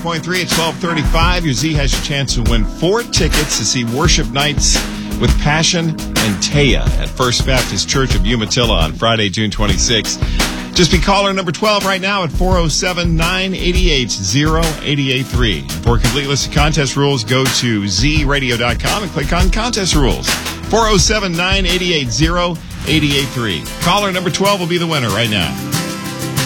90.3 at 12:35. Your Z has your chance to win 4 tickets to see Worship Nights with Passion and Taya at First Baptist Church of Umatilla on Friday, June 26th. Just be caller number 12 right now at 407-988-0883. For a complete list of contest rules, go to zradio.com and click on Contest Rules. 407-988-0883. Caller number 12 will be the winner right now.